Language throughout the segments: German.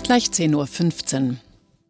Gleich 10:15 Uhr.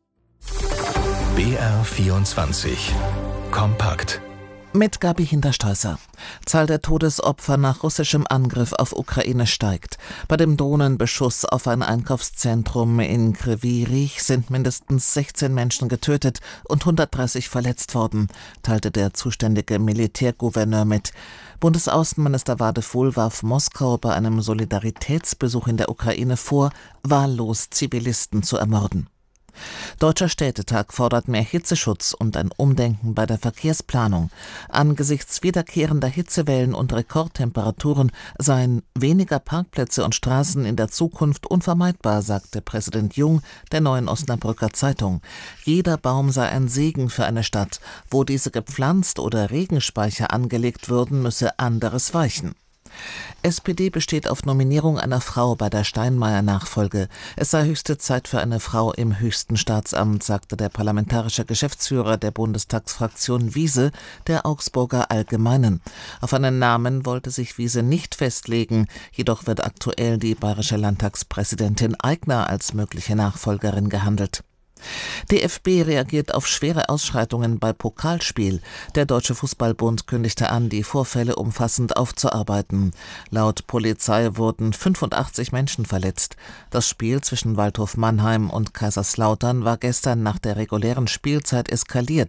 BR24 Kompakt. Mit Gabi Hinterstreusser. Zahl der Todesopfer nach russischem Angriff auf Ukraine steigt. Bei dem Drohnenbeschuss auf ein Einkaufszentrum in Kryvyi Rih sind mindestens 16 Menschen getötet und 130 verletzt worden, teilte der zuständige Militärgouverneur mit. Bundesaußenminister Wadefuhl warf Moskau bei einem Solidaritätsbesuch in der Ukraine vor, wahllos Zivilisten zu ermorden. Deutscher Städtetag fordert mehr Hitzeschutz und ein Umdenken bei der Verkehrsplanung. Angesichts wiederkehrender Hitzewellen und Rekordtemperaturen seien weniger Parkplätze und Straßen in der Zukunft unvermeidbar, sagte Präsident Jung der Neuen Osnabrücker Zeitung. Jeder Baum sei ein Segen für eine Stadt. Wo diese gepflanzt oder Regenspeicher angelegt würden, müsse anderes weichen. SPD besteht auf Nominierung einer Frau bei der Steinmeier-Nachfolge. Es sei höchste Zeit für eine Frau im höchsten Staatsamt, sagte der parlamentarische Geschäftsführer der Bundestagsfraktion Wiese der Augsburger Allgemeinen. Auf einen Namen wollte sich Wiese nicht festlegen, jedoch wird aktuell die bayerische Landtagspräsidentin Aigner als mögliche Nachfolgerin gehandelt. DFB reagiert auf schwere Ausschreitungen bei Pokalspiel. Der Deutsche Fußballbund kündigte an, die Vorfälle umfassend aufzuarbeiten. Laut Polizei wurden 85 Menschen verletzt. Das Spiel zwischen Waldhof Mannheim und Kaiserslautern war gestern nach der regulären Spielzeit eskaliert.